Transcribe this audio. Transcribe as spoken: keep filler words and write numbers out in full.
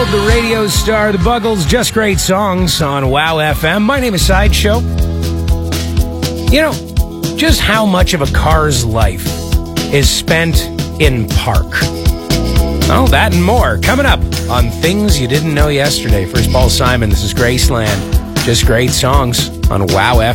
World, the radio star, the Buggles, just great songs on Wow F M. My name is Sideshow. You know, just how much of a car's life is spent in park? Oh, that and more coming up on Things You Didn't Know Yesterday. First, Paul Simon, this is Graceland. Just great songs on Wow F M.